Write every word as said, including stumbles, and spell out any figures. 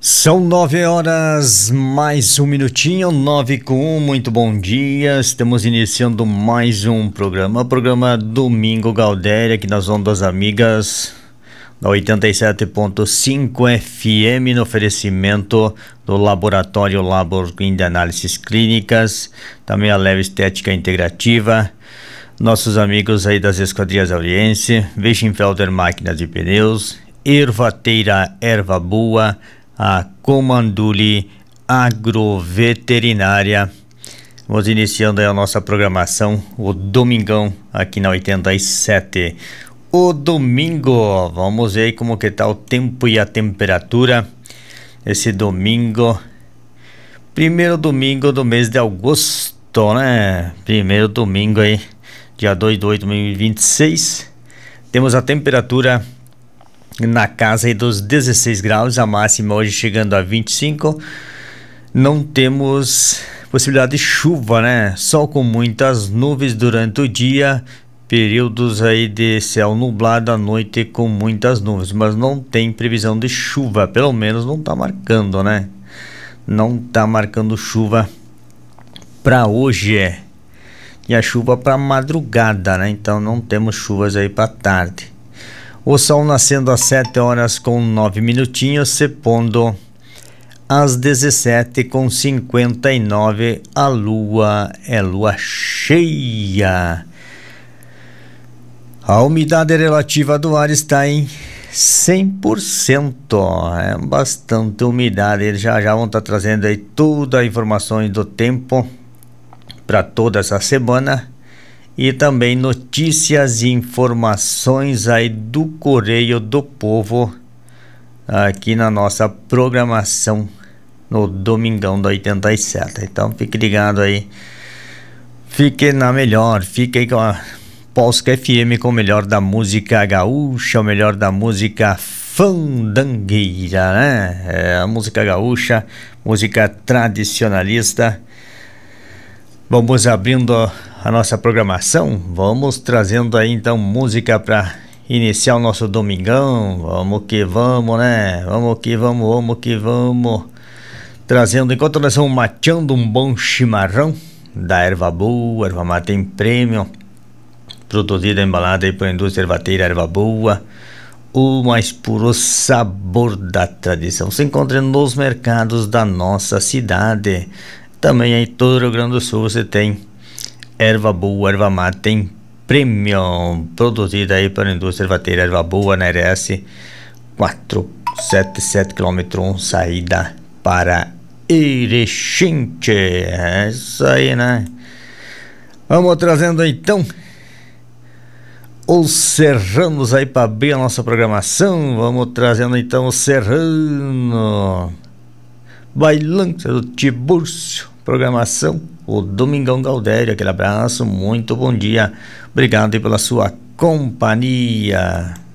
São nove horas, mais um minutinho, nove com um, muito bom dia. Estamos iniciando mais um programa, programa Domingo Galdéria, aqui nas Ondas Amigas, da oitenta e sete ponto cinco F M, no oferecimento do Laboratório Labor de Análises Clínicas, também a Leve Estética Integrativa, nossos amigos aí das Esquadrias Auriense, Weichenfelder Máquinas e Pneus, Ervateira Erva Boa, a Comanduli Agroveterinária. Vamos iniciando aí a nossa programação, o domingão aqui na oitenta e sete. O domingo, vamos ver aí como que tá o tempo e a temperatura esse domingo, primeiro domingo do mês de agosto, né? Primeiro domingo aí, dia dois de oito de dois mil e vinte e seis. Temos a temperatura na casa aí dos dezesseis graus, a máxima hoje chegando a vinte e cinco. Não temos possibilidade de chuva, né? Sol com muitas nuvens durante o dia, períodos aí de céu nublado à noite com muitas nuvens, mas não tem previsão de chuva, pelo menos não tá marcando, né? Não tá marcando chuva para hoje, é. E a chuva para madrugada, né? Então não temos chuvas aí para tarde. O sol nascendo às sete horas com nove minutinhos, se pondo às dezessete com cinquenta e nove. A lua é lua cheia. A umidade relativa do ar está em cem por cento. É bastante umidade. Eles já já vão estar trazendo aí todas as informações do tempo para toda essa semana. E também notícias e informações aí do Correio do Povo aqui na nossa programação no Domingão da oitenta e sete. Então fique ligado aí, fique na melhor, fique aí com a Polska F M com o melhor da música gaúcha, o melhor da música fandangueira, né? É a música gaúcha, música tradicionalista. Vamos abrindo a nossa programação, vamos trazendo aí então música para iniciar o nosso domingão. Vamos que vamos, né? Vamos que vamos, vamos que vamos. Trazendo, enquanto nós vamos mateando um bom chimarrão da erva boa, erva mate em prêmio, produzida e embalada aí pela indústria ervateira Erva Boa, o mais puro sabor da tradição. Se encontra nos mercados da nossa cidade. Também aí todo o Rio Grande do Sul você tem erva boa, erva mate em prêmio, produzida aí pela indústria ervateira Erva Boa, na R S quatrocentos e setenta e sete, quilômetro um, saída para Erechim. É isso aí, né? Vamos trazendo então os serranos aí para abrir a nossa programação. Vamos trazendo então o serrano Bailância do Tibúrcio. Programação, o Domingão Galdéria. Aquele abraço, muito bom dia. Obrigado aí pela sua companhia.